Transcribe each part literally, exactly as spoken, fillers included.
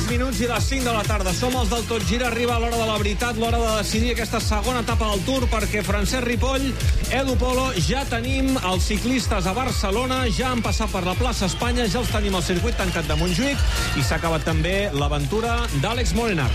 minuts i les cinc de la tarda. Som els del Tot Gira, arriba l'hora de la veritat, l'hora de decidir aquesta segona etapa del Tour, perquè Francesc Ripoll, Edu Polo, ja tenim els ciclistes a Barcelona, ja han passat per la plaça Espanya, ja els tenim al circuit tancat de Montjuïc i s'ha acabat també l'aventura d'Àlex Molenar.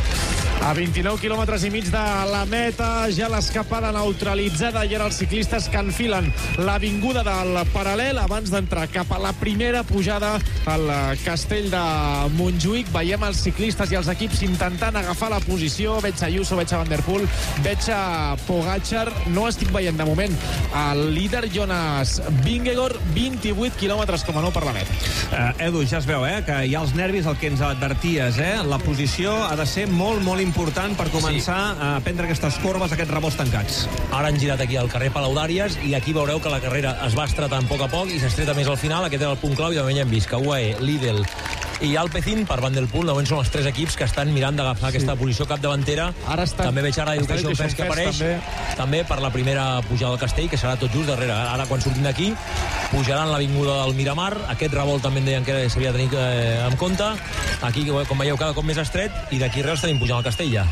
A vint-i-nou quilòmetres i mig de la meta, ja l'escapada neutralitzada i ara els ciclistes que enfilen l'avinguda del Paral·lel abans d'entrar cap a la primera pujada al castell de Montjuïc. Veiem els ciclistes i els equips intentant agafar la posició. Veig a Ayuso, veig a Van der Poel, veig a Pogačar. No estic veient de moment el líder Jonas Vingegaard. Vint-i-vuit quilòmetres com a nou per la meta. Uh, Edu, ja es veu, eh, que hi ha els nervis, el que ens adverties, eh? La posició ha de ser molt, molt important per començar sí. a prendre aquestes corbes, aquests rebots tancats. Ara han girat aquí al carrer Palau d'Àries i aquí veureu que la carrera es va estretant a poc a poc i s'estreta més al final. Aquest era el punt clau i de moment ja hem vist que U A E, Lidl i Alpecin per Van der Poel, de moment són els tres equips que estan mirant d'agafar sí. aquesta posició capdavantera. Ara està, també veig ara Education First que apareix també. també per la primera pujada del castell, que serà tot just darrere. Ara quan sortim d'aquí pujaran l'avinguda del Miramar. Aquest revolt també em deien que s'havia de tenir eh, en compte. Aquí, com veieu, cada cop més estret i d'aquí res tenim pujant al castell ja.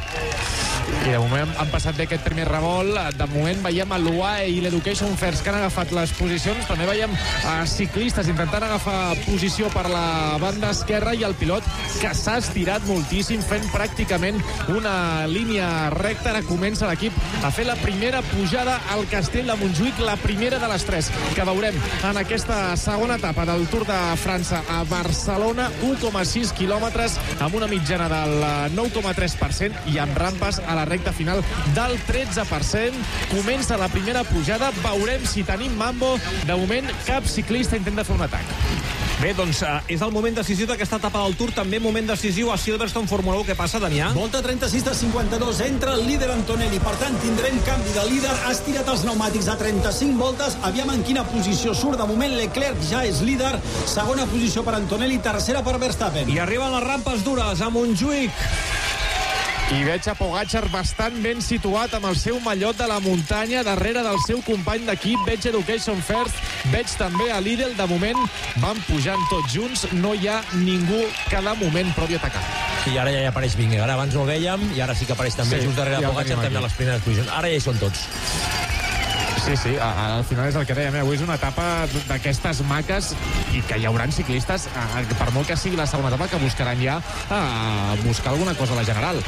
I de moment han passat bé aquest primer revolt. De moment veiem l'U A E i l'Education First que han agafat les posicions. També veiem a ciclistes intentant agafar posició per la banda esquerra i el pilot que s'ha estirat moltíssim fent pràcticament una línia recta. Ara comença l'equip a fer la primera pujada al castell de Montjuïc, la primera de les tres que veurem en aquesta segona etapa del Tour de França a Barcelona. Un coma sis quilòmetres amb una mitjana del nou coma tres per cent i amb rampes a la recta final del tretze per cent. Comença la primera pujada, veurem si tenim mambo. De moment cap ciclista intenta fer un atac. Bé, doncs uh, és el moment decisiu d'aquesta etapa del Tour, també moment decisiu a Silverstone Fórmula u. Què passa, Damià? Volta trenta-sis de cinquanta-dos, entra el líder Antonelli, per tant tindrem canvi de líder. Ha estirat els pneumàtics a trenta-cinc voltes, aviam en quina posició surt. De moment Leclerc ja és líder, segona posició per Antonelli, tercera per Verstappen. I arriben les rampes dures a Montjuïc. I veig a Pogačar bastant ben situat amb el seu mallot de la muntanya darrere del seu company d'equip. Veig Education First, veig també a Lidl. De moment van pujant tots junts, no hi ha ningú que de moment provi atacar. I ara ja hi apareix Vingegaard, abans no el vèiem i ara sí que apareix també sí, just darrere ja Pogačar també a les primeres posicions. Ara ja hi són tots. Sí, sí, al final és el que dèiem, eh? Avui és una etapa d'aquestes maques i que hi haurà ciclistes, per molt que sigui la segona etapa, que buscaran ja a buscar alguna cosa a la general.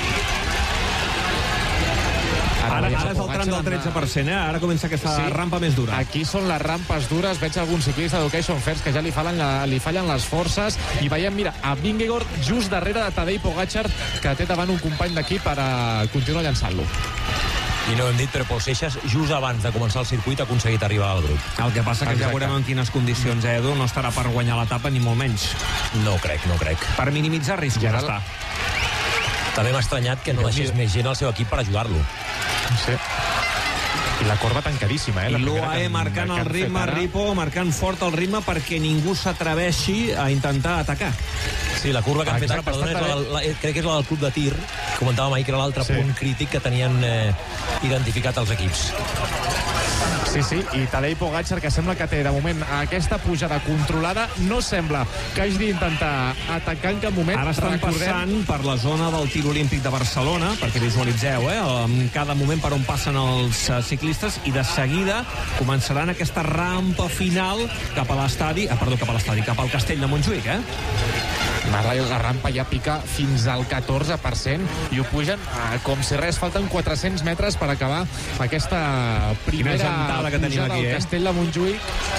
Ara, ara, ara és el tram del tretze per cent, eh? Ara comença aquesta sí, rampa més dura. Aquí són les rampes dures. Veig algun ciclista d'Education First que ja li fallen, li fallen les forces. I veiem, mira, a Vingegaard just darrere de Tadej Pogačar, que té davant un company d'equip per a continuar llançant-lo. I no ho hem dit, però Pol Seixas, just abans de començar el circuit, ha aconseguit arribar al grup. El que passa que Exacte. ja veurem en quines condicions, eh, Edu? No estarà per guanyar l'etapa, ni molt menys. No crec, no crec. Per minimitzar riscos, ja està. També m'ha estranyat que no deixés més gent al seu equip per ajudar-lo. Sí. I la corba tancadíssima, eh? I l'U A E marcant el ritme, Ripo, marcant fort el ritme perquè ningú s'atreveixi a intentar atacar. Sí, la curva que han fet ara, perdona, és la, la, crec que és la del club de tir, que comentàvem ahir que era l'altre sí. punt crític que tenien eh, identificat els equips. Sí, sí, i Tadej Pogačar, que sembla que té de moment aquesta pujada controlada, no sembla que hagi d'intentar atacar en cap moment. Ara estan Recordem... passant per la zona del tir olímpic de Barcelona, perquè visualitzeu, eh, en cada moment per on passen els ciclistes, i de seguida començaran aquesta rampa final cap a l'estadi, ah, perdó, cap a l'estadi, cap al castell de Montjuïc, eh? La rampa ja pica fins al catorze per cent i ho pugen eh, com si res. Falten quatre-cents metres per acabar aquesta primera que tenim aquí, del eh? castell de Montjuïc.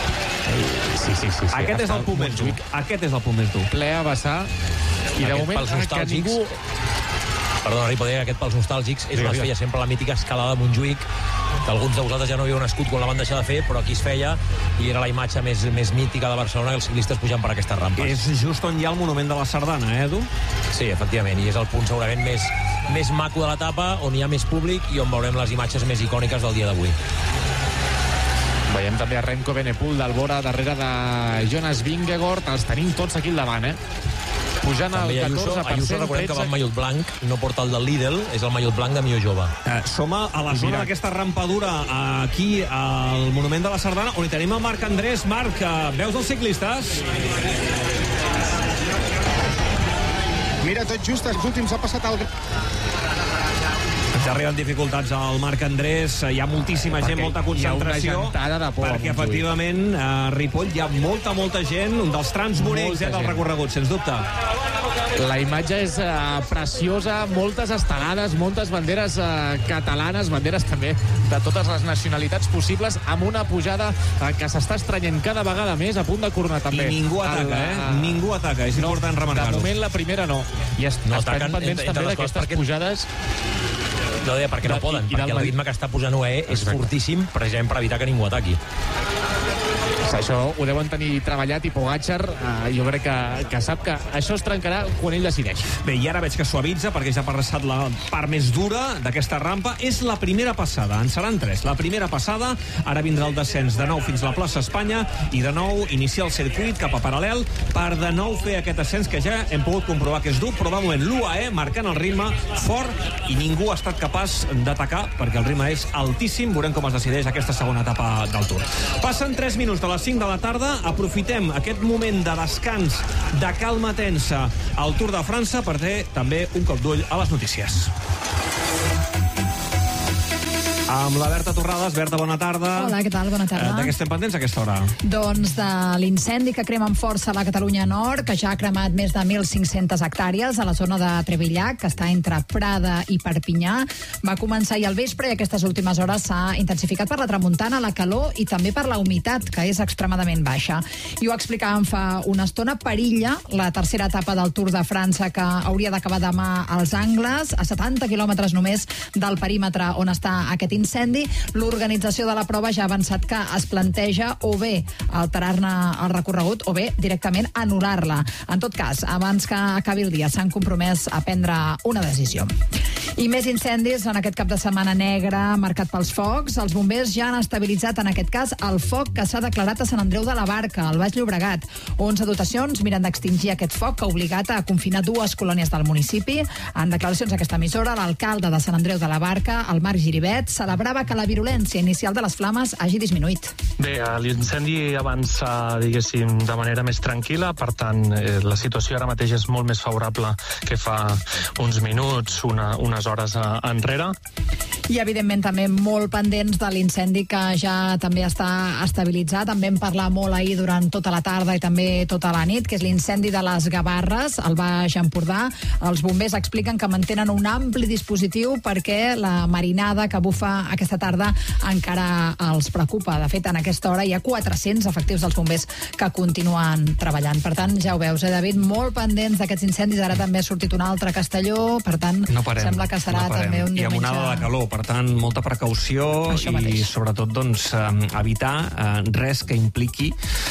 Sí, sí, sí, sí. Aquest és el punt més dur. Aquest és el punt més dur. Ple a vessar. I de moment que ningú... Perdona, Ripo, deia que aquest pels nostàlgics és on es feia sempre la mítica escalada de Montjuïc, que alguns de vosaltres ja no havíeu nascut quan la van deixar de fer, però aquí es feia i era la imatge més, més mítica de Barcelona, que els ciclistes pujant per aquestes rampes. És just on hi ha el monument de la Sardana, eh, Edu? Sí, efectivament, i és el punt segurament més, més maco de l'etapa, on hi ha més públic i on veurem les imatges més icòniques del dia d'avui. Veiem també a Remco Evenepoel d'Albora darrere de Jonas Vingegaard. Els tenim tots aquí al davant, eh? Pujant al catorze per cent. Ayuso, recordem que va amb mallot blanc, no porta el del Lidl, és el mallot blanc de millor jove. Eh, som a la zona d'aquesta rampadura aquí al Monument de la Sardana, on hi tenim el Marc Andrés. Marc, veus els ciclistes? gira tot just, els últims ha passat el... Ens arriben dificultats al Marc Andrés, hi ha moltíssima gent, perquè molta concentració, de por, perquè efectivament a Ripoll hi ha molta, molta gent, un dels trams bonics eh, del recorregut, sens dubte. La imatge és uh, preciosa, moltes estelades, moltes banderes uh, catalanes, banderes també de totes les nacionalitats possibles, amb una pujada uh, que s'està estrenyent cada vegada més, a punt de coronar també. I ningú ataca, el, uh, eh? Ningú ataca, és no, important remarcar-ho. De moment la primera no. I est no estem pendents també d'aquestes perquè... pujades... No deia perquè no poden, I, i perquè el ritme que està posant U A E és fortíssim precisament per evitar que ningú ataqui. Això ho deuen tenir treballat i Pogačar eh, jo crec que, que sap que això es trencarà quan ell decideix. Bé, i ara veig que suavitza perquè ja ha passat la part més dura d'aquesta rampa. És la primera passada, en seran tres. La primera passada, ara vindrà el descens de nou fins a la plaça Espanya i de nou iniciar el circuit cap a paral·lel per de nou fer aquest ascens que ja hem pogut comprovar que és dur, però de moment l'U A E marcant el ritme fort i ningú ha estat capaç d'atacar perquè el ritme és altíssim. Veurem com es decideix aquesta segona etapa del Tour. Passen tres minuts de les cinc de la tarda, aprofitem aquest moment de descans, de calma tensa al Tour de França per fer també un cop d'ull a les notícies. Amb la Berta Torrades. Berta, bona tarda. Hola, què tal? Bona tarda. De què estem pendents a aquesta hora? Doncs de l'incendi que crema amb força a la Catalunya Nord, que ja ha cremat més de mil cinc-centes hectàrees a la zona de Trevillac, que està entre Prada i Perpinyà. Va començar ahir al vespre i aquestes últimes hores s'ha intensificat per la tramuntana, la calor i també per la humitat, que és extremadament baixa. I ho explicàvem fa una estona. Perilla, la tercera etapa del Tour de França, que hauria d'acabar demà als Angles, a setanta quilòmetres només del perímetre on està aquest incendi. L'organització de la prova ja ha avançat que es planteja o bé alterar-ne el recorregut o bé directament anul·lar-la. En tot cas, abans que acabi el dia, s'han compromès a prendre una decisió. I més incendis en aquest cap de setmana negre marcat pels focs. Els bombers ja han estabilitzat en aquest cas el foc que s'ha declarat a Sant Andreu de la Barca, al Baix Llobregat. onze dotacions miren d'extingir aquest foc que ha obligat a confinar dues colònies del municipi. En declaracions a aquesta emissora, l'alcalde de Sant Andreu de la Barca, el Marc Giribet, celebrava que la virulència inicial de les flames hagi disminuït. Bé, l'incendi avança, diguéssim, de manera més tranquil·la, per tant, eh, la situació ara mateix és molt més favorable que fa uns minuts, una, unes hores a, enrere. I, evidentment, també molt pendents de l'incendi que ja també està estabilitzat. En vam parlar molt ahir durant tota la tarda i també tota la nit, que és l'incendi de les Gavarres, al Baix Empordà. Els bombers expliquen que mantenen un ampli dispositiu perquè la marinada que bufa aquesta tarda encara els preocupa. De fet, en aquesta hora hi ha quatre-cents efectius dels bombers que continuen treballant. Per tant, ja ho veus, eh, David, molt pendents d'aquests incendis. Ara també ha sortit un altre a Castelló, per tant, no parem, sembla que serà no també un diumenge... I amb onada de calor, per tant, molta precaució i sobretot doncs, evitar eh, res que impliqui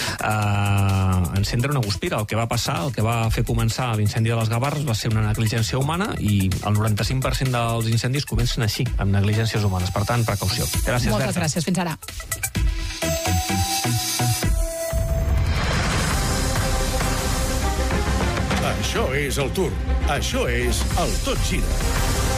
eh, encendre una guspira. El que va passar, el que va fer començar l'incendi de les Gavarres va ser una negligència humana i el noranta-cinc per cent dels incendis comencen així, amb negligències humanes. Per tant, precaució. Gràcies, Moltes Berta. gràcies. Fins ara. Això és el Tour. Això és el Tot Gira.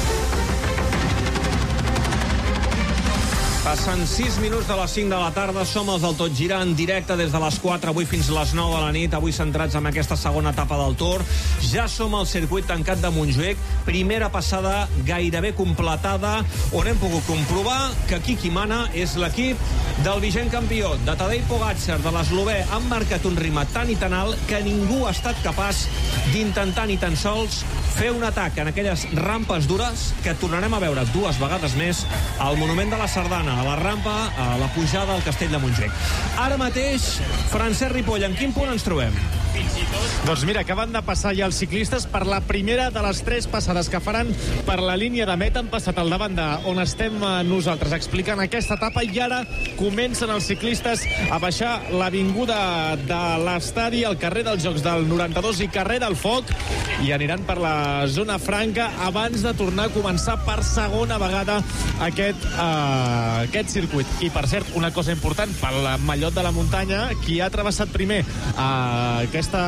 Passen sis minuts de les cinc de la tarda, som els del Tot Gira en directe des de les quatre, avui fins les nou de la nit, avui centrats en aquesta segona etapa del Tour. Ja som al circuit tancat de Montjuïc, primera passada gairebé completada, on hem pogut comprovar que aquí qui mana és l'equip del vigent campió, de Tadej Pogačar, de l'eslovè. Han marcat un ritme tan i tan alt que ningú ha estat capaç d'intentar ni tan sols fer un atac en aquelles rampes dures que tornarem a veure dues vegades més al Monument de la Sardana, a la rampa, a la pujada al Castell de Montjuïc. Ara mateix, Francesc Ripoll, en quin punt ens trobem? Doncs mira, acaben de passar ja els ciclistes per la primera de les tres passades que faran per la línia de meta. Han passat al davant d'on estem nosaltres explicant aquesta etapa i ara comencen els ciclistes a baixar l'avinguda de l'estadi, al carrer dels Jocs del noranta-dos i carrer del Foc, i aniran per la zona franca abans de tornar a començar per segona vegada aquest, uh, aquest circuit. I per cert, una cosa important, pel mallot de la muntanya, qui ha travessat primer uh, aquesta pujada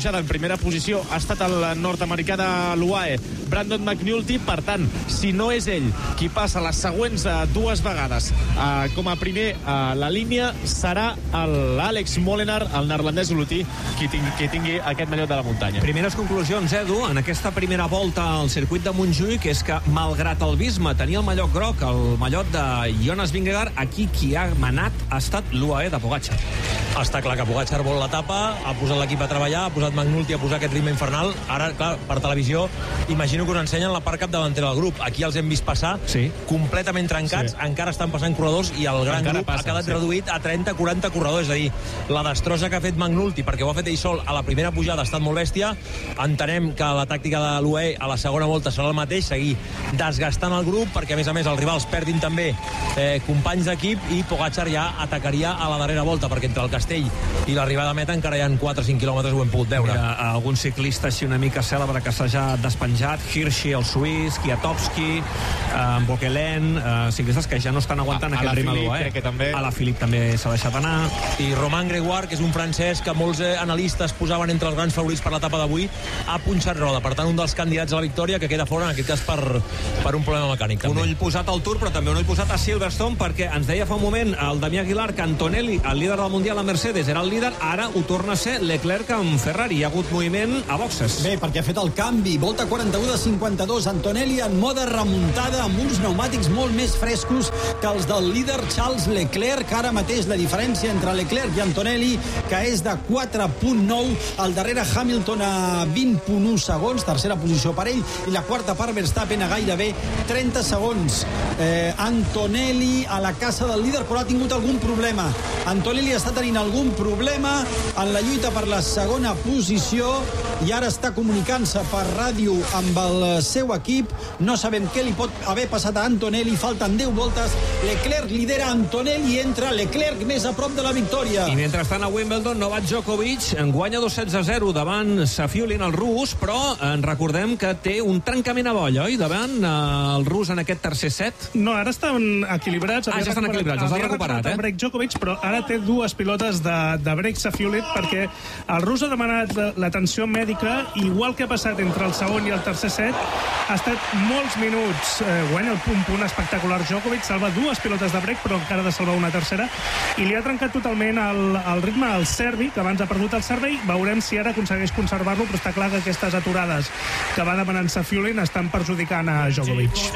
pujada en primera posició ha estat el nord-americà de l'U A E, Brandon McNulty. Per tant, si no és ell qui passa les següents uh, dues vegades uh, com a primer a uh, la línia, serà l'Àlex Molenaar, el neerlandès olotí, qui, ting qui tingui aquest mallot de la muntanya. Primeres conclusions, Edu, en aquesta primera volta al circuit de Montjuïc, és que, malgrat el Visma tenia el mallot groc, el mallot de Jonas Vingegaard, aquí qui ha manat ha estat l'U A E de Pogačar. Està clar que Pogačar vol l'etapa, ha posat l'equip a treballar, ha posat McNulty a posar aquest ritme infernal. Ara, clar, per televisió, imagino que us ensenyen la part capdavantera del grup. Aquí els hem vist passar, sí, completament trencats, sí, encara estan passant corredors i el gran encara grup passa, ha quedat sí. reduït a trenta quaranta corredors. És a dir, la destrossa que ha fet McNulty, perquè ho ha fet ell sol a la primera pujada, ha estat molt bèstia. Entenem que la tàctica de l'U A E a la segona volta serà el mateix, seguir desgastant el grup, perquè a més a més els rivals perdin també eh, companys d'equip, i Pogačar ja atacaria a la darrera volta, perquè entre el Castell i l'arribada a meta encara hi ha quatre o cinc quilòmetres, ho hem pogut veure. Mira, algun ciclista així una mica cèlebre que s'ha ja despenjat, Hirschi, el suís, Kwiatkowski, eh, Bokelen, eh, ciclistes que ja no estan aguantant a, aquest ritme de l'U A E. Que també... A la Philippe també s'ha deixat anar. I Romain Grégoire, que és un francès que molts eh, analistes posaven entre els grans favorits per l'etapa d'avui, ha punxat roda. Per tant, un dels candidats a la victòria que queda fora, en aquest cas per, per un problema mecànic. També. Un ull posat al Tour, però també un ull posat a Silverstone, perquè ens deia fa un moment el Damià Aguilar que Antonelli, el líder del Mundial a Mercedes, era el líder, ara ho torna a ser Leclerc amb Ferrari. Hi ha hagut moviment a boxes. Bé, perquè ha fet el canvi. Volta quaranta-u de cinquanta-dos. Antonelli en mode remuntada amb uns pneumàtics molt més frescos que els del líder Charles Leclerc. Ara mateix la diferència entre Leclerc i Antonelli, que és de quatre punt nou. Al darrere Hamilton a vint punt u segons, tercera posició per ell, i la quarta per Verstappen a gairebé trenta segons. Eh, Antonelli a la caça del líder, però ha tingut algun problema. Antonelli està tenint algun problema en la lluita per la segona posició i ara està comunicant-se per ràdio amb el seu equip. No sabem què li pot haver passat a Antonelli. Falten deu voltes. Leclerc lidera, Antonelli entra, Leclerc més a prop de la victòria. I mentrestant a Wimbledon, Novak Djokovic en guanya dos setze a zero davant Safiullin, el rus, però en recordem que té un trencament a bolla, oi? Davant el rus en aquest tercer set. No, ara estan equilibrats. Ah, ja estan equilibrats, els ha recuperat, eh? Break Djokovic, però ara té dues pilotes de, de break Safiullin, perquè el rus ha demanat l'atenció mèdica, igual que ha passat entre el segon i el tercer set. Ha estat molts minuts eh, guanya el punt punt espectacular Djokovic, salva dues pilotes de break, però encara ha de salvar una tercera, i li ha trencat totalment el, el ritme al servi, que abans ha perdut el servei. Veurem si ara aconsegueix conservar-lo, però està clar que aquestes aturades que va demanant Safiullin estan perjudicant a Djokovic.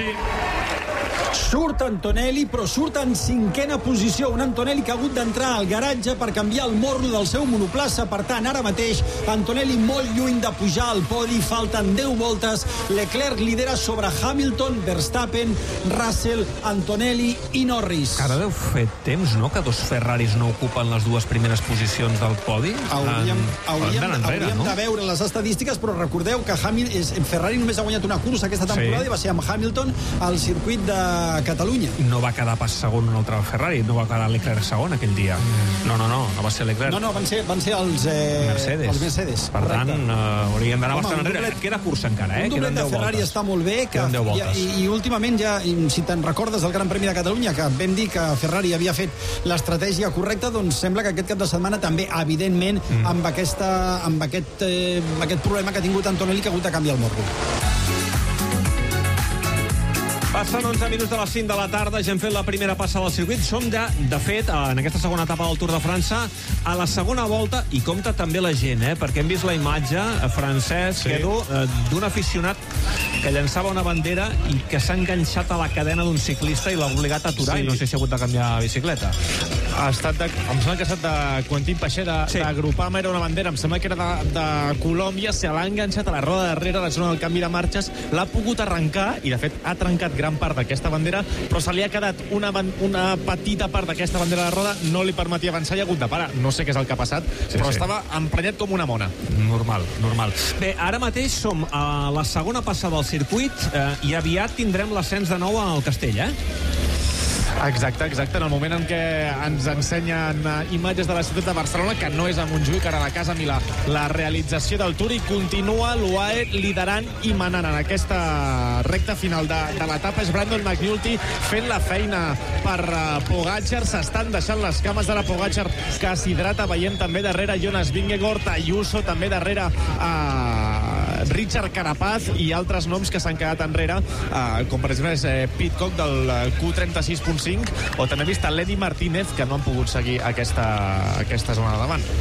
Surt Antonelli, però surt en cinquena posició. Un Antonelli que ha hagut d'entrar al garatge per canviar el morro del seu monoplaça. Per tant, ara mateix, Antonelli molt lluny de pujar al podi. Falten deu voltes. Leclerc lidera sobre Hamilton, Verstappen, Russell, Antonelli i Norris. Ara deu fer temps, no?, que dos Ferraris no ocupen les dues primeres posicions del podi. Hauríem, en... hauríem, enrere, hauríem no? de veure les estadístiques, però recordeu que Hamilton, Ferrari només ha guanyat una cursa aquesta temporada, sí, i va ser amb Hamilton al circuit de Catalunya. No va quedar pas segon un altre Ferrari, no va quedar Leclerc segon aquell dia. No, no, no, no va ser Leclerc. No, no, van ser, van ser els, eh, Mercedes. els Mercedes. Per correcte. tant, uh, hauríem d'anar bastant enrere. Doblet, queda cursa encara, eh? Un doblet de Ferrari voltes. Està molt bé, que, i, i, i últimament ja, si te'n recordes del Gran Premi de Catalunya, que vam dir que Ferrari havia fet l'estratègia correcta, doncs sembla que aquest cap de setmana també, evidentment, mm. amb, aquesta, amb aquest, eh, aquest problema que ha tingut Antonelli, que ha hagut de canviar el morro. Passen onze minuts de les cinc de la tarda, ja hem fet la primera passa del circuit. Som ja, de fet, en aquesta segona etapa del Tour de França, a la segona volta, i compta també la gent, eh? Perquè hem vist la imatge, Francesc, sí, Edu, d'un aficionat que llançava una bandera i que s'ha enganxat a la cadena d'un ciclista i l'ha obligat a aturar, sí, i no sé si ha hagut de canviar bicicleta. Ha estat de, em sembla que ha estat de Quentin Paché, d'agrupar, sí, era una bandera, em sembla que era de, de Colòmbia, se l'ha enganxat a la roda de darrere, a la zona del canvi de marxes, l'ha pogut arrencar, i de fet ha trencat gran part d'aquesta bandera, però se li ha quedat una, una petita part d'aquesta bandera de roda, no li permetia avançar i ha hagut de parar. No sé què és el que ha passat, sí, però sí, estava emprenyat com una mona. Normal, normal. Bé, ara mateix som a la segona passada del circuit, eh, i aviat tindrem l'ascens de nou al Castell, eh? Exacte, exacte. En el moment en què ens ensenyen imatges de la ciutat de Barcelona, que no és a Montjuïc, ara a la Casa Milà, la realització del Tour, i continua l'U A E liderant i manant en aquesta recta final de, de l'etapa. És Brandon McNulty fent la feina per uh, Pogačar. S'estan deixant les cames de la Pogačar, que s'hidrata. Veiem també darrere Jonas Vingegaard, Ayuso, també darrere uh, Richard Carapaz i altres noms que s'han quedat enrere, uh, com per exemple és eh, Pidcock del Q trenta-sis punt cinc, o també he vist a l'Edi Martínez, que no han pogut seguir aquesta, aquesta zona de davant.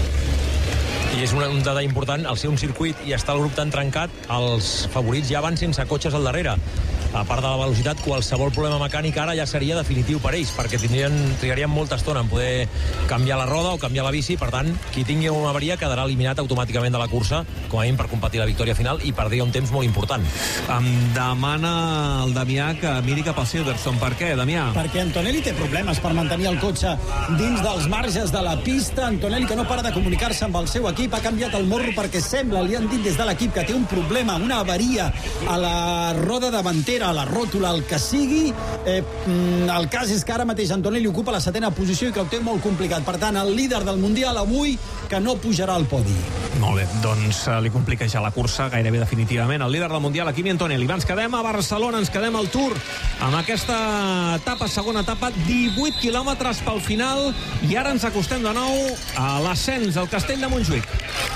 I és un, un detall important, al ser un circuit i està el grup tan trencat, els favorits ja van sense cotxes al darrere. A part de la velocitat, qualsevol problema mecànic ara ja seria definitiu per ells, perquè tindrien, trigarien molta estona en poder canviar la roda o canviar la bici. Per tant, qui tingui una avaria quedarà eliminat automàticament de la cursa, com a mínim per competir la victòria final, i perdria un temps molt important. Em demana el Damià que miri cap al Silverstone. Per què, Damià? Perquè Antonelli té problemes per mantenir el cotxe dins dels marges de la pista. Antonelli, que no para de comunicar-se amb el seu equip, ha canviat el morro perquè sembla, li han dit des de l'equip, que té un problema, una avaria a la roda davantera, a la ròtula, el que sigui. Eh, el cas és que ara mateix Antonelli ocupa la setena posició i que ho té molt complicat. Per tant, el líder del Mundial avui, que no pujarà al podi. Molt bé, doncs uh, li complica ja la cursa gairebé definitivament. El líder del Mundial, Kimi Antonelli. Ens quedem a Barcelona, ens quedem al Tour, amb aquesta etapa, segona etapa, divuit quilòmetres pel final, i ara ens acostem de nou a l'ascens al Castell de Montjuïc.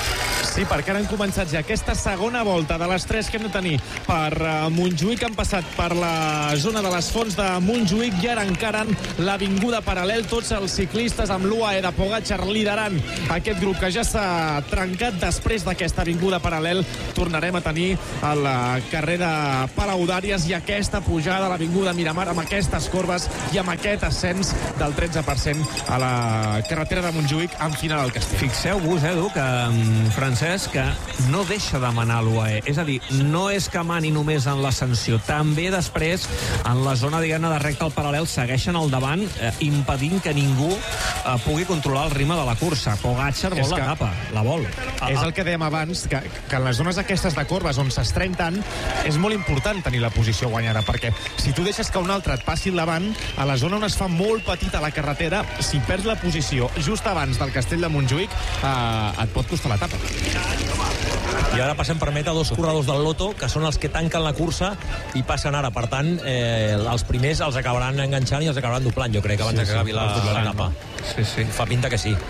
Sí, perquè ara han començat ja aquesta segona volta de les tres que hem de tenir per uh, Montjuïc. Han passat per la zona de les Fonts de Montjuïc i ara encaren l'avinguda Paral·lel. Tots els ciclistes amb l'U A E de Pogačar liderant aquest grup que ja s'ha trencat. Després d'aquesta avinguda Paral·lel tornarem a tenir el carrer de Palaudàries i aquesta pujada a l'avinguda Miramar amb aquestes corbes i amb aquest ascens del tretze per cent a la carretera de Montjuïc en final al Castell. Fixeu-vos, Edu, que Francesc, que no deixa de manar l'U A E. És a dir, no és que mani només en l'ascensió, també després en la zona, diguem-ne, de recta al Paral·lel segueixen al davant, eh, impedint que ningú eh, pugui controlar el ritme de la cursa. Pogačar vol l'etapa, la vol. És el que dèiem abans, que, que en les zones aquestes de corbes on s'estreny tant, és molt important tenir la posició guanyada, perquè si tu deixes que un altre et passi al davant, a la zona on es fa molt petita la carretera, si perds la posició just abans del Castell de Montjuïc, eh, et pot costar l'etapa. I ara passem per meta dos corredors del Lotto, que són els que tanquen la cursa i passen ara. Per tant, eh, els primers els acabaran enganxant i els acabaran doblant, jo crec, abans sí, que acabi sí, la l'etapa. Sí, sí. Fa pinta que sí.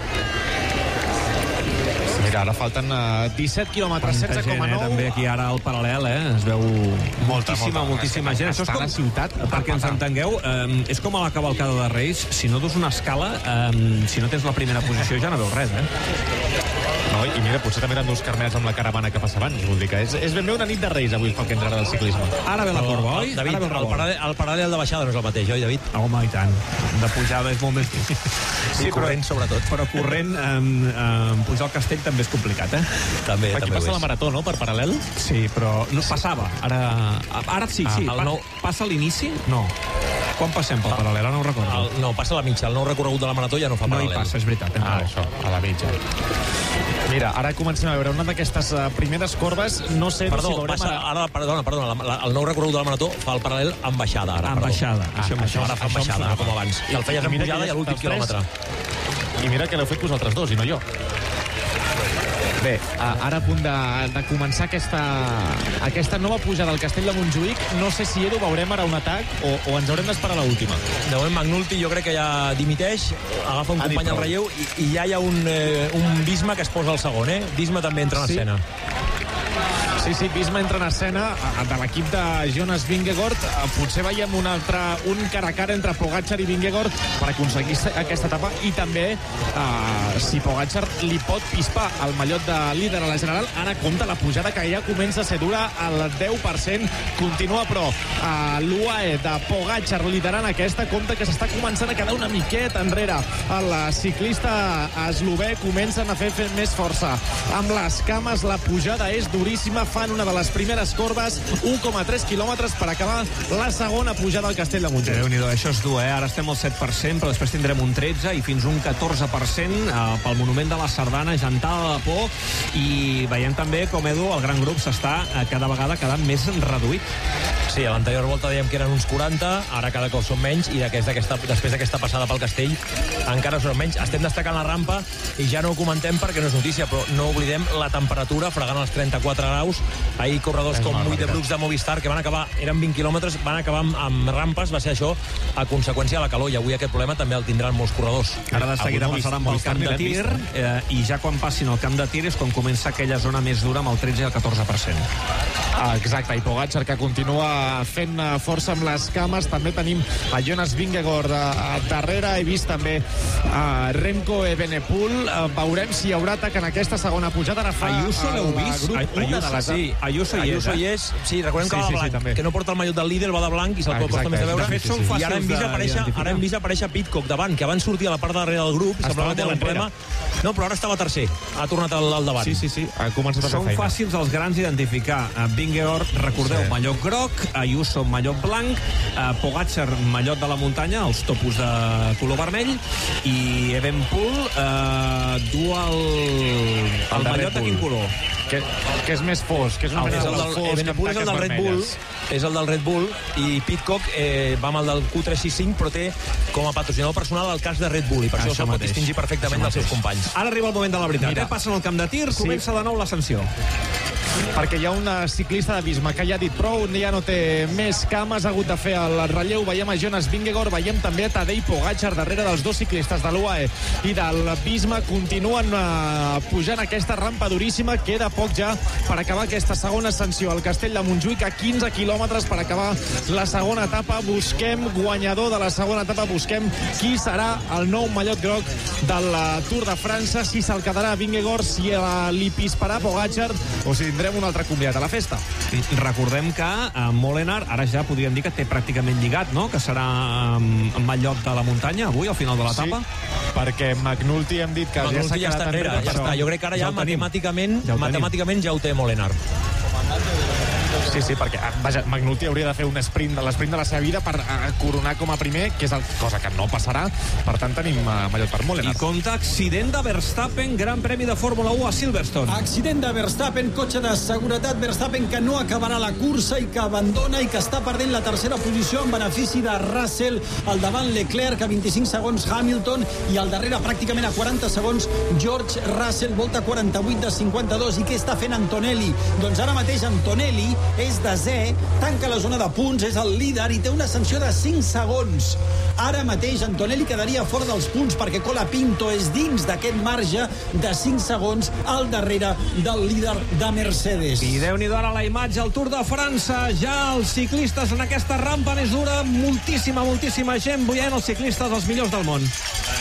Mira, ara falten uh, disset quilòmetres, setze coma nou. Eh, també aquí ara al Paral·lel, eh? Es veu molta, moltíssima, molta, moltíssima gent. Això és com, la ciutat, perquè ens entengueu, eh, és com a la cavalcada de Reis. Si no dus una escala, eh, si no tens la primera posició, ja no veus res, eh? No, i mira, potser també eren dos carnets amb la caravana que passa abans. Vull dir que és, és ben bé una nit de Reis avui pel que ens agrada del ciclisme. Ara ve la corba, oi? David, ara ve el, paral·lel, el paral·lel de baixada no és el mateix, oi, David? Home, i tant. De pujada és molt més difícil. Sí, corrent, però, sobretot. Però corrent, eh, eh, pujar al castell també és complicat, eh? També, Aquí també passa la marató, no?, per paral·lel? Sí, però no passava. Ara, ara sí, sí. Ah, el nou... Passa a l'inici? No. Quan passem pel paral·lel? Ara no ho recordo. El, no, passa a la mitja. El nou recorregut de la marató ja no fa paral·lel. No hi passa, és veritat. Ah, això, a la mitja. Mira, ara comencem a veure una d'aquestes uh, primeres corbes. No sé perdó, si veurem... Passa, ara, perdona, perdona, la, la, el nou recorregut de la marató fa el paral·lel amb baixada. Ara, amb baixada. Ah, això, això, ara fa amb baixada, no com abans. I el feies amb pujada i a l'últim quilòmetre. I mira que l'heu fet vosaltres dos, i no jo. Bé, ara a punt de, de començar aquesta, aquesta nova pujada al Castell de Montjuïc. No sé si, Edu, veurem ara un atac o, o ens haurem d'esperar a l'última. De moment, McNulty jo crec que ja dimiteix, agafa un ha company al relleu i, i ja hi ha un, eh, un Bisma que es posa al segon, eh? Bisma també entra en sí. escena. Sí, sí, Bisma entra en escena de l'equip de Jonas Vingegaard. Potser veiem un altre, un cara a cara entre Pogačar i Vingegaard per aconseguir aquesta etapa i també uh, si Pogačar li pot pispar el mallot de líder a la general. Ara compta la pujada que ja comença a ser dura al deu per cent. Continua, però uh, l'U A E de Pogačar liderant aquesta. Compta que s'està començant a quedar una miqueta enrere. El ciclista eslové comencen a fer, fer més força. Amb les cames la pujada és duríssima. Fan una de les primeres corbes, un coma tres quilòmetres per acabar la segona pujada al Castell de Montjuïc. Déu-n'hi-do, això és dur, eh? Ara estem al set per cent, però després tindrem un tretze i fins un catorze per cent eh, pel Monument de la Sardana, gentada de por, i veiem també com, Edu, el gran grup s'està eh, cada vegada quedant més reduït. Sí, a l'anterior volta dèiem que eren uns quaranta, ara cada cop són menys, i d'aquesta, després d'aquesta passada pel Castell encara són menys. Estem destacant la rampa i ja no ho comentem perquè no és notícia, però no oblidem la temperatura fregant els trenta-quatre graus. Ahir corredors com Mui de Brooks de Movistar, que van acabar, eren vint quilòmetres, van acabar amb, amb rampes, va ser això a conseqüència de la calor, i avui aquest problema també el tindran molts corredors. Ara de seguida passaran pel camp de tir, eh, i ja quan passin al camp de tir és quan comença aquella zona més dura amb el tretze i el catorze per cent. Ah, exacte, i Pogačar, que continua fent força amb les cames. També tenim a Jonas Vingegaard a, a darrere. He vist també a Remco Evenepoel. Veurem si hi haurà atac en aquesta segona pujada. Ara fa Ayuso l'heu vist? Ayuso, sí, Ayuso, Ayuso hi és. Sí, recordem que sí, va de blanc, sí, sí, que no porta el mallot del líder, va de blanc i se'l ah, costa més de veure. De fet, són I ara hem vist aparèixer, ara hem vist aparèixer Pidcock davant, que abans sortia a la part darrere del grup, semblava que té un problema. No, però ara estava tercer. Ha tornat al, al davant. Sí, sí, sí. Ha començat a fer Són feina. fàcils els grans identificar. Vingegaard, recordeu, sí. Mallot groc, Ayuso, mallot blanc, Pogačar, mallot de la muntanya, els topos de color vermell, i Evenepoel eh, du el, el, el mallot de quin color? Que, que és més fosc, que és una el, mena el del fosc, Evenepoel és el del Red Bull, és el del Red Bull, i Pidcock eh, va amb el del Q tres sis cinc, però té com a patrocinador personal el cas de Red Bull, i per això, això se'l pot distingir perfectament dels seus companys. Ara arriba el moment de la veritat. Mira, eh? Passen al camp de tir, sí. Comença de nou l'ascensió. Perquè hi ha un ciclista de Visma que ja ha dit prou, ja no té més cames, ha hagut de fer el relleu. Veiem a Jonas Vingegaard, veiem també a Tadej Pogačar darrere dels dos ciclistes de l'U A E i del Visma. Continuen uh, pujant aquesta rampa duríssima. Queda poc ja per acabar aquesta segona ascensió al Castell de Montjuïc, a quinze quilòmetres per acabar la segona etapa. Busquem guanyador de la segona etapa, busquem qui serà el nou mallot groc del Tour de França, si se'l quedarà Vingegaard, si li pisparà Pogačar o si tindrem un altre convidat a la festa. Recordem que uh, Molenaar, ara ja podríem dir que té pràcticament lligat, no? Que serà um, mallot de la muntanya avui, al final de l'etapa. Sí, perquè McNulty hem dit que McNulty ja s'ha quedat enrere. Ja està. Jo crec que ara ja, ja matemàticament, ja matemàticament ja ho té Molenaar. Sí, sí, perquè vaja, McNulty hauria de fer un sprint, l'esprint de la seva vida per uh, coronar com a primer, que és el, cosa que no passarà. Per tant, tenim uh, mallot per Molenaar. I compte, accident de Verstappen, Gran Premi de Fórmula u a Silverstone. Accident de Verstappen, cotxe de seguretat. Verstappen que no acabarà la cursa i que abandona i que està perdent la tercera posició en benefici de Russell. Al davant Leclerc, a vint-i-cinc segons Hamilton, i al darrere pràcticament a quaranta segons George Russell, volta quaranta-vuit de cinquanta-dos. I què està fent Antonelli? Doncs ara mateix Antonelli és desè, tanca la zona de punts, és el líder i té una sanció de cinc segons. Ara mateix Antonelli quedaria fora dels punts perquè Colapinto és dins d'aquest marge de cinc segons al darrere del líder de Mercedes. I Déu-n'hi-do ara la imatge al Tour de França. Ja els ciclistes en aquesta rampa més dura, moltíssima, moltíssima gent veient els ciclistes els millors del món.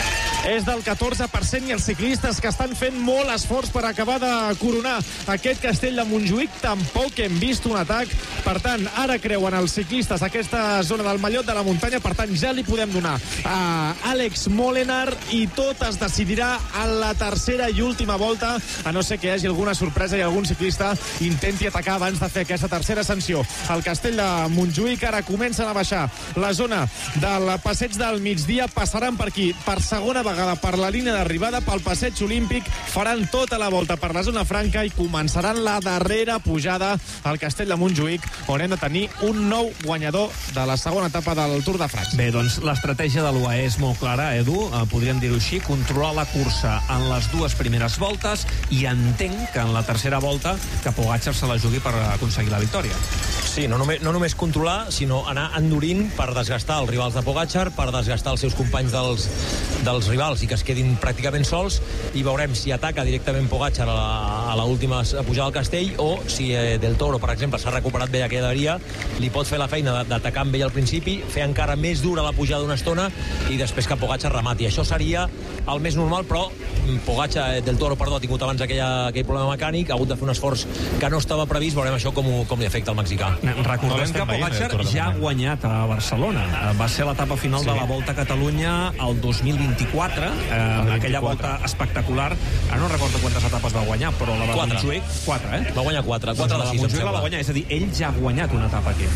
És del catorze per cent i els ciclistes que estan fent molt esforç per acabar de coronar aquest Castell de Montjuïc. Tampoc hem vist un atac. Per tant, ara creuen els ciclistes aquesta zona del mallot de la muntanya. Per tant, ja li podem donar a Àlex Molenaar i tot es decidirà a la tercera i última volta, a no ser que hi hagi alguna sorpresa i algun ciclista intenti atacar abans de fer aquesta tercera ascensió. El Castell de Montjuïc ara comencen a baixar la zona del passeig del migdia. Passaran per aquí per segona vegada per la línia d'arribada, pel passeig olímpic, faran tota la volta per la zona franca i començaran la darrera pujada al Castell de Montjuïc, on hem de tenir un nou guanyador de la segona etapa del Tour de França. Bé, doncs l'estratègia de l'U A E és molt clara, Edu, eh, podríem dir-ho així, controlar la cursa en les dues primeres voltes, i entenc que en la tercera volta que Pogačar se la jugui per aconseguir la victòria. Sí, no només, no només controlar, sinó anar endurint per desgastar els rivals de Pogačar, per desgastar els seus companys dels, dels rivals i que es quedin pràcticament sols, i veurem si ataca directament Pogačar a l'última pujada al castell, o si eh, Del Toro, per exemple, s'ha recuperat bé aquella d'aria, li pot fer la feina d'atacar amb ell al principi, fer encara més dura la pujada una estona i després que Pogačar remati. Això seria el més normal, però Pogačar, Del Toro, perdó, ha tingut abans aquella, aquell problema mecànic, ha hagut de fer un esforç que no estava previst. Veurem això com, com li afecta al mexicà. Recordem que Pogačar ja ha guanyat a Barcelona. Va ser l'etapa final de la Volta a Catalunya el dos mil vint vint-i-quatre, eh, aquella volta espectacular. Ara no recordo quantes etapes va guanyar, però la de Quatre. Montjuïc... Quatre, eh? Va guanyar quatre, quatre Doncs de la sis, de em Montjuïc la va sembla. guanyar, és a dir, ell ja ha guanyat una etapa aquí.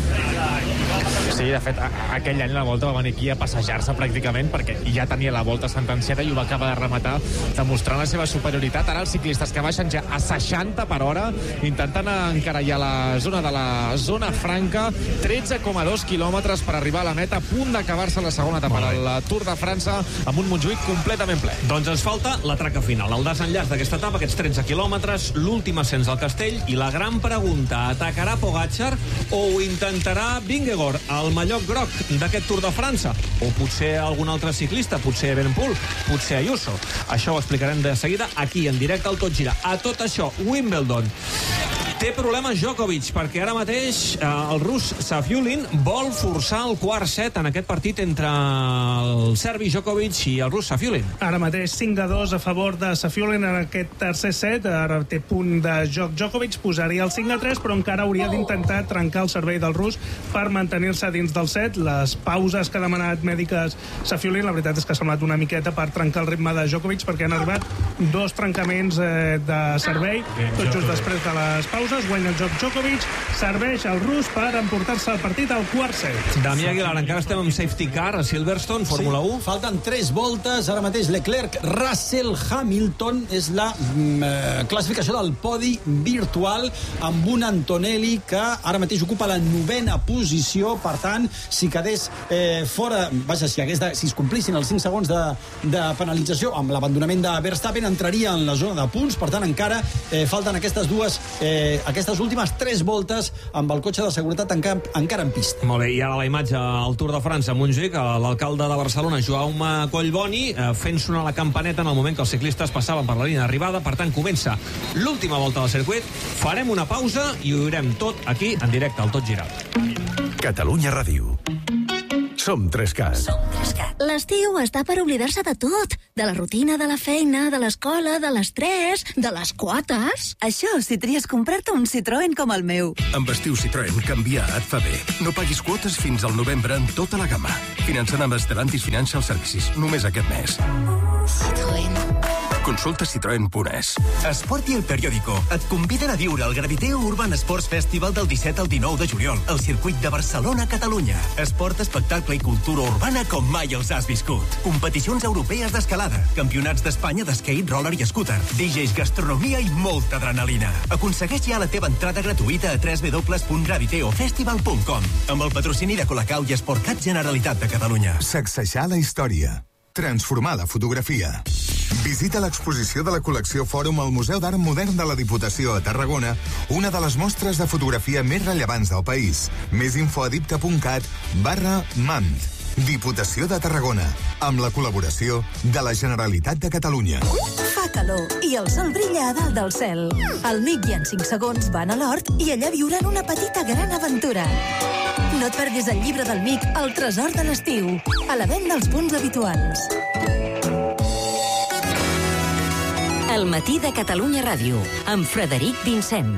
Sí, de fet, a- aquell any la Volta va venir aquí a passejar-se pràcticament perquè ja tenia la Volta sentenciada i ho va acabar de rematar demostrant la seva superioritat. Ara els ciclistes que baixen ja a seixanta per hora intentant encara ja la zona de la zona franca, tretze coma dos quilòmetres per arribar a la meta, a punt d'acabar-se la segona etapa del Tour de França amb un Montjuïc completament ple. Doncs ens falta la traca final, el desenllaç d'aquesta etapa, aquests tretze quilòmetres, l'últim ascens al castell i la gran pregunta, atacarà Pogačar o ho intentarà Vingegaard, el mallot groc d'aquest Tour de França? O potser algun altre ciclista, potser Evenepoel, potser Ayuso. Això ho explicarem de seguida aquí, en directe al Tot Gira. A tot això, Wimbledon. Té problemes Djokovic, perquè ara mateix eh, el rus Safiullin vol forçar el quart set en aquest partit entre el serbi Djokovic i el rus Safiullin. Ara mateix cinc a dos a favor de Safiullin en aquest tercer set. Ara té punt de joc Djokovic, posaria el cinc a tres, però encara hauria d'intentar trencar el servei del rus per mantenir-se dins del set. Les pauses que ha demanat mèdiques Safiullin, la veritat és que ha semblat una miqueta per trencar el ritme de Djokovic, perquè han arribat dos trencaments eh, de servei, tot just després de les pauses. Guanya el joc Djokovic, serveix al rus per emportar-se el partit al quart set. Damià Aguilar, encara estem amb safety car a Silverstone, Fórmula Sí, u. falten tres voltes, ara mateix Leclerc, Russell, Hamilton, és la mm, eh, classificació del podi virtual amb un Antonelli que ara mateix ocupa la novena posició, per tant, si quedés eh, fora, vaja, si, hagués de, si es complissin els cinc segons de, de penalització amb l'abandonament de Verstappen, entraria en la zona de punts, per tant, encara eh, falten aquestes dues, eh, aquestes últimes tres voltes amb el cotxe de seguretat encara, encara en pista. Molt bé, i ara la imatge al Tour de França a Montjuïc, l'alcalde de Barcelona, Jaume Collboni, eh, fent sonar la campaneta en el moment que els ciclistes passaven per la línia d'arribada. Per tant, comença l'última volta del circuit. Farem una pausa i ho veurem tot aquí, en directe, al Tot Girat. Catalunya Ràdio. Som Trescat. L'estiu està per oblidar-se de tot. De la rutina, de la feina, de l'escola, de l'estrès, de les quotes. Això si tries comprar-te un Citroën com el meu. Amb estiu Citroën, canviar et fa bé. No paguis quotes fins al novembre en tota la gamma. Finançant amb Stellantis Financial Services, només aquest mes. Citroën. Consulta citroen punt es. Esport i El Periódico et conviden a viure el Graviteo Urban Sports Festival del disset al dinou de juliol al circuit de Barcelona, Catalunya. Esport, espectacle i cultura urbana com mai els has viscut. Competicions europees d'escalada, campionats d'Espanya d'skate, roller i scooter, D Js, gastronomia i molta adrenalina. Aconsegueix ja la teva entrada gratuïta a w w w punt graviteo festival punt com amb el patrocini de Colacau i Esportcat Generalitat de Catalunya. Sacsejar la història. Transformar la fotografia. Visita l'exposició de la col·lecció Fòrum al Museu d'Art Modern de la Diputació a Tarragona, una de les mostres de fotografia més rellevants del país. Més info a dipta punt cat barra mand. Diputació de Tarragona, amb la col·laboració de la Generalitat de Catalunya. Fa calor i el sol brilla a dalt del cel. El Mic i en cinc segons van a l'hort i allà viuran una petita gran aventura. No et perdis el llibre del Mic, El tresor de l'estiu, a la venda als punts habituals. El matí de Catalunya Ràdio, amb Frederic Vincent.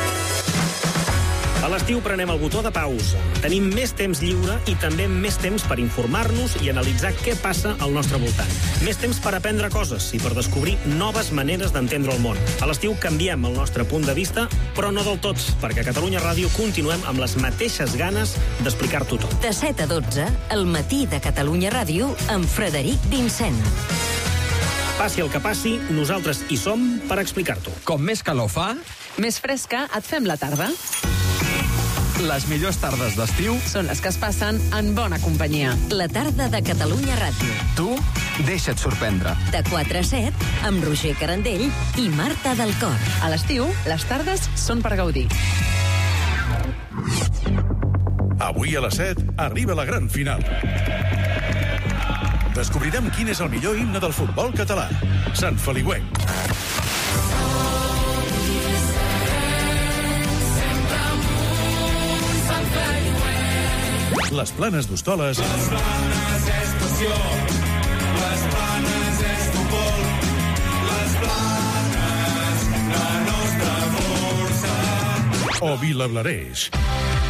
A l'estiu prenem el botó de pausa. Tenim més temps lliure i també més temps per informar-nos i analitzar què passa al nostre voltant. Més temps per aprendre coses i per descobrir noves maneres d'entendre el món. A l'estiu canviem el nostre punt de vista, però no del tot, perquè a Catalunya Ràdio continuem amb les mateixes ganes d'explicar-t'ho tot. De set a dotze, el matí de Catalunya Ràdio, amb Frederic Vincent. Passi el que passi, nosaltres hi som per explicar-t'ho. Com més calor fa, més fresca et fem la tarda. Les millors tardes d'estiu són les que es passen en bona companyia. La tarda de Catalunya Ràdio. Tu deixa't sorprendre. De quatre a set, amb Roger Carandell i Marta del Cor. A l'estiu, les tardes són per gaudir. Avui a les set arriba la gran final. Descobrirem quin és el millor himne del futbol català. Sant Feliuenc. Les Planes d'Hostoles. Les Planes és passió, les Planes és futbol, les Planes, la nostra força. O Vilablareix.